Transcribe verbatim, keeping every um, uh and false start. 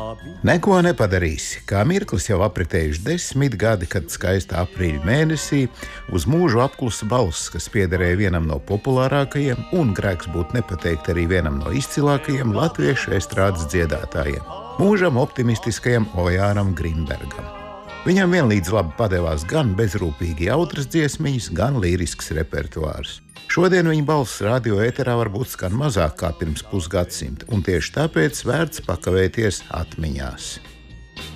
Neko nepadarīsi, kā mirklis jau apritējuši desmit gadi, kad skaistā aprīļa mēnesī uz mūžu apklusa balss, kas piederēja vienam no populārākajiem un grēks būt nepateikt arī vienam no izcilākajiem latviešu estrādes dziedātājiem – mūžam optimistiskajam Ojāram Grimbergam. Viņam vienlīdz labi padevās gan bezrūpīgi jautras dziesmiņas, gan līrisks repertuārs. Šodien viņa balss radio ēterā varbūt skan mazāk kā pirms pusgadsimta, un tieši tāpēc vērts pakavēties atmiņās.